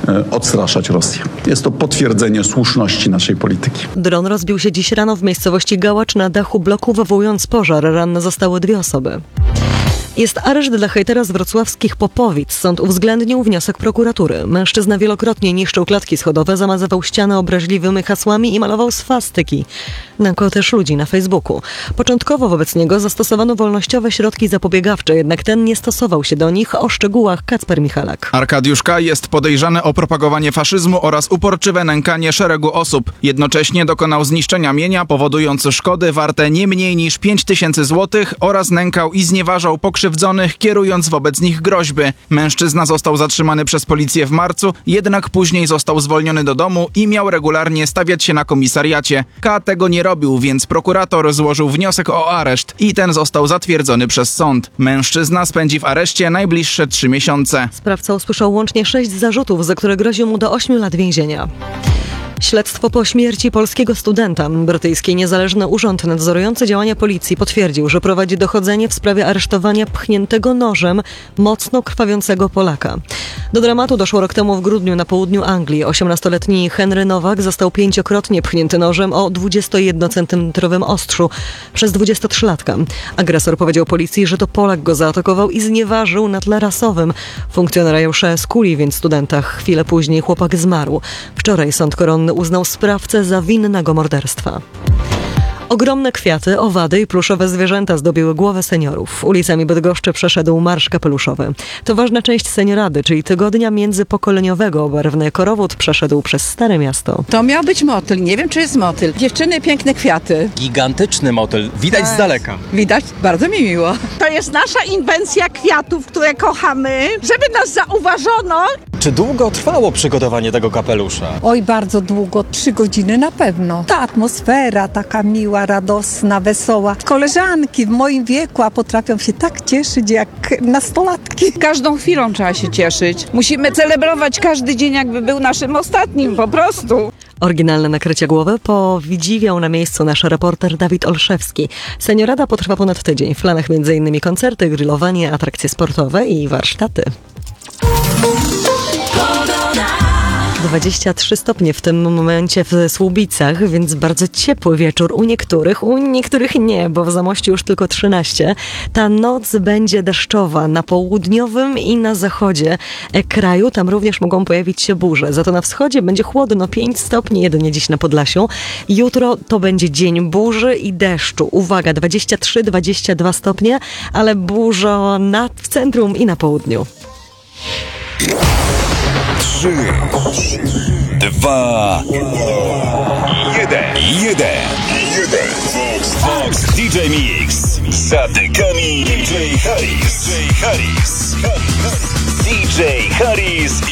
odstraszać Rosję. Jest to potwierdzenie słuszności naszej polityki. Dron rozbił się dziś rano w miejscowości Gałacz na dachu bloku, wywołując pożar. Ranne zostały 2 osoby. Jest areszt dla hejtera z wrocławskich Popowic. Sąd uwzględnił wniosek prokuratury. Mężczyzna wielokrotnie niszczył klatki schodowe, zamazywał ściany obraźliwymi hasłami i malował swastyki. Nękał też ludzi na Facebooku. Początkowo wobec niego zastosowano wolnościowe środki zapobiegawcze, jednak ten nie stosował się do nich. O szczegółach Kacper Michalak. Arkadiusz K. jest podejrzany o propagowanie faszyzmu oraz uporczywe nękanie szeregu osób. Jednocześnie dokonał zniszczenia mienia, powodując szkody warte nie mniej niż 5000 zł oraz nękał i znieważał pokrzywdzonych, kierując wobec nich groźby. Mężczyzna został zatrzymany przez policję w marcu, jednak później został zwolniony do domu i miał regularnie stawiać się na komisariacie. K. tego nie robił, więc prokurator złożył wniosek o areszt i ten został zatwierdzony przez sąd. Mężczyzna spędzi w areszcie najbliższe 3 miesiące. Sprawca usłyszał łącznie 6 zarzutów, za które grozi mu do 8 lat więzienia. Śledztwo po śmierci polskiego studenta. Brytyjski niezależny urząd nadzorujący działania policji potwierdził, że prowadzi dochodzenie w sprawie aresztowania pchniętego nożem mocno krwawiącego Polaka. Do dramatu doszło rok temu w grudniu na południu Anglii. 18-letni Henry Nowak został 5-krotnie pchnięty nożem o 21-centymetrowym ostrzu przez 23-latka. Agresor powiedział policji, że to Polak go zaatakował i znieważył na tle rasowym. Funkcjonariusze skuli więc studenta. Chwilę później chłopak zmarł. Wczoraj sąd koronny uznał sprawcę za winnego morderstwa. Ogromne kwiaty, owady i pluszowe zwierzęta zdobiły głowę seniorów. Ulicami Bydgoszczy przeszedł Marsz Kapeluszowy. To ważna część seniorady, czyli tygodnia międzypokoleniowego. Barwny korowód przeszedł przez Stare Miasto. To miał być motyl. Nie wiem, czy jest motyl. Dziewczyny, piękne kwiaty. Gigantyczny motyl. Widać z daleka. Widać? Bardzo mi miło. To jest nasza inwencja kwiatów, które kochamy, żeby nas zauważono. Czy długo trwało przygotowanie tego kapelusza? Oj, bardzo długo, 3 godziny na pewno. Ta atmosfera taka miła, radosna, wesoła. Koleżanki w moim wieku, a potrafią się tak cieszyć jak nastolatki. Każdą chwilą trzeba się cieszyć. Musimy celebrować każdy dzień, jakby był naszym ostatnim, po prostu. Oryginalne nakrycie głowy podziwiał na miejscu nasz reporter Dawid Olszewski. Seniorada potrwa ponad tydzień. W planach m.in. koncerty, grillowanie, atrakcje sportowe i warsztaty. 23 stopnie w tym momencie w Słubicach, więc bardzo ciepły wieczór u niektórych nie, bo w Zamościu już tylko 13. Ta noc będzie deszczowa na południowym i na zachodzie kraju. Tam również mogą pojawić się burze. Za to na wschodzie będzie chłodno, 5 stopni jedynie dziś na Podlasiu. Jutro to będzie dzień burzy i deszczu. Uwaga, 23-22 stopnie, ale burza w centrum i na południu. 3, 2, 1. Fox DJ Mix. Zatykami DJ Harris. DJ Harris